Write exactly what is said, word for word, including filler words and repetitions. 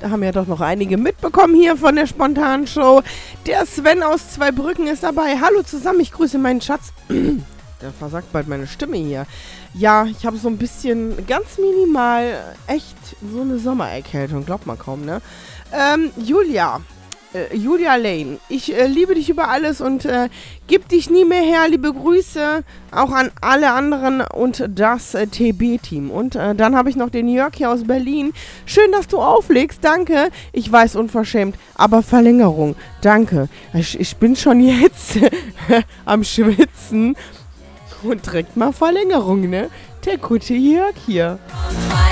Da haben ja doch noch einige mitbekommen hier von der spontanen Show. Der Sven aus Zweibrücken ist dabei. Hallo zusammen, ich grüße meinen Schatz. Der versagt bald meine Stimme hier. Ja, ich habe so ein bisschen, ganz minimal, echt so eine Sommererkältung. Glaubt man kaum, ne? Ähm, Julia. Äh, Julia Lane. Ich äh, liebe dich über alles und äh, gib dich nie mehr her. Liebe Grüße auch an alle anderen und das äh, T B-Team. Und äh, dann habe ich noch den Jörg hier aus Berlin. Schön, dass du auflegst. Danke. Ich weiß, unverschämt, aber Verlängerung. Danke. Ich, ich bin schon jetzt am Schwitzen. Und direkt mal Verlängerung, ne? Der gute Jörg hier.